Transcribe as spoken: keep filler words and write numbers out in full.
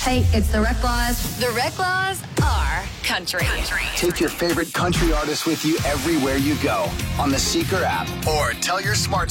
Hey, it's the Rec Laws. The Rec Laws are country. country. Take your favorite country artists with you everywhere you go on the Seeker app or tell your smart